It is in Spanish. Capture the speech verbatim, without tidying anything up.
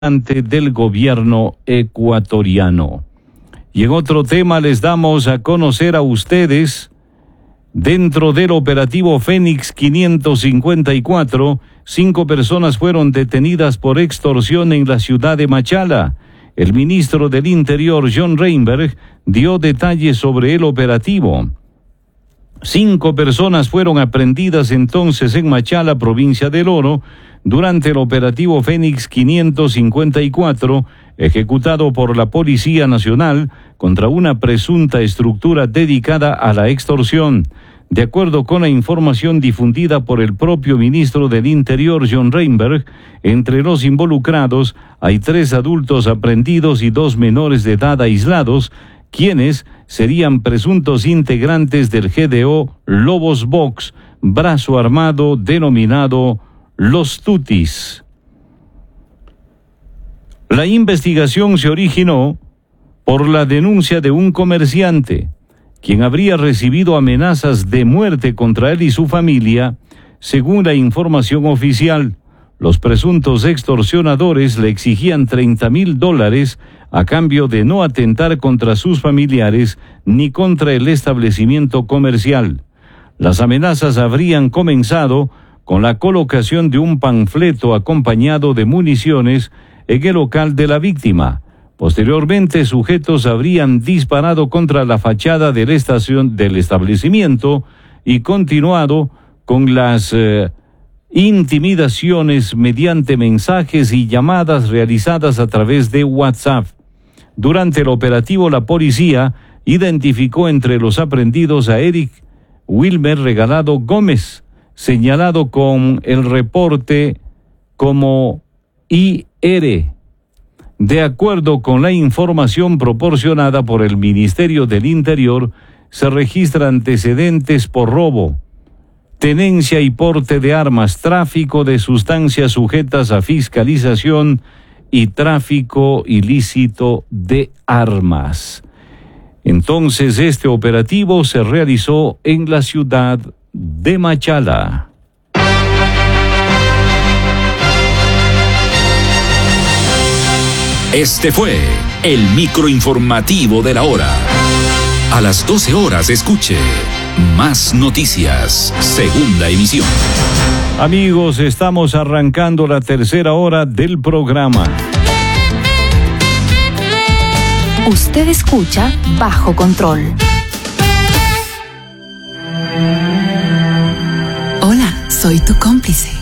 del gobierno ecuatoriano. Y en otro tema les damos a conocer a ustedes, dentro del operativo Fénix quinientos cincuenta y cuatro, cinco personas fueron detenidas por extorsión en la ciudad de Machala. El ministro del Interior, John Reinberg, dio detalles sobre el operativo. Cinco personas fueron aprehendidas entonces en Machala, provincia del Oro, durante el operativo Fénix quinientos cincuenta y cuatro, ejecutado por la Policía Nacional contra una presunta estructura dedicada a la extorsión. De acuerdo con la información difundida por el propio ministro del Interior, John Reinberg, entre los involucrados hay tres adultos aprehendidos y dos menores de edad aislados, quienes serían presuntos integrantes del G D O Lobos Box, brazo armado denominado Los Tutis. La investigación se originó por la denuncia de un comerciante, quien habría recibido amenazas de muerte contra él y su familia. Según la información oficial, los presuntos extorsionadores le exigían treinta mil dólares a cambio de no atentar contra sus familiares ni contra el establecimiento comercial. Las amenazas habrían comenzado con la colocación de un panfleto acompañado de municiones en el local de la víctima. Posteriormente, sujetos habrían disparado contra la fachada de la estación del establecimiento y continuado con las eh, intimidaciones mediante mensajes y llamadas realizadas a través de WhatsApp. Durante el operativo, la policía identificó entre los aprehendidos a Eric Wilmer Regalado Gómez, señalado con el reporte como I R. De acuerdo con la información proporcionada por el Ministerio del Interior, se registran antecedentes por robo, tenencia y porte de armas, tráfico de sustancias sujetas a fiscalización y tráfico ilícito de armas. Entonces, este operativo se realizó en la ciudad de Machala. Este fue el microinformativo de la hora. A las doce horas escuche Más Noticias, segunda emisión. Amigos, estamos arrancando la tercera hora del programa. Usted escucha Bajo Control. Hola, soy tu cómplice.